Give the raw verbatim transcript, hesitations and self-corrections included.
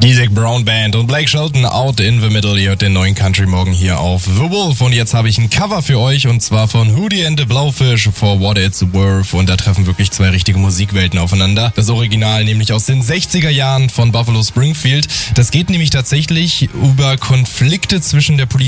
Die Zac Brown Band und Blake Shelton, Out in the Middle. Ihr hört den neuen Country Morgen hier auf The Wolf. Und jetzt habe ich ein Cover für euch, und zwar von Hootie and the Blowfish, For What It's Worth. Und da treffen wirklich zwei richtige Musikwelten aufeinander. Das Original nämlich aus den sechziger Jahren von Buffalo Springfield. Das geht nämlich tatsächlich über Konflikte zwischen der Polizei